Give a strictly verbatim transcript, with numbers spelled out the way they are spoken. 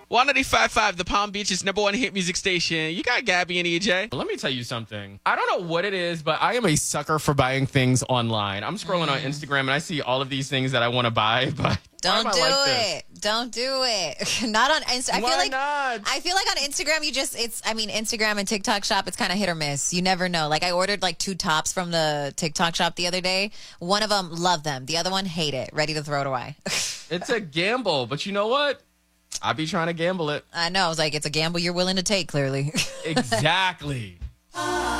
one ninety-five point five, the Palm Beach's number one hit music station. You got Gabby and E J. Let me tell you something. I don't know what it is, but I am a sucker for buying things online. I'm scrolling mm. on Instagram and I see all of these things that I want to buy, but don't do like it. This? Don't do it. Not on Instagram. I Why feel like not? I feel like on Instagram you just it's I mean Instagram and TikTok shop it's kind of hit or miss. You never know. Like I ordered like two tops from the TikTok shop the other day. One of them love them. The other one hate it. Ready to throw it away. It's a gamble, but you know what? I be trying to gamble it. I know. I was like, it's a gamble you're willing to take, clearly. Exactly.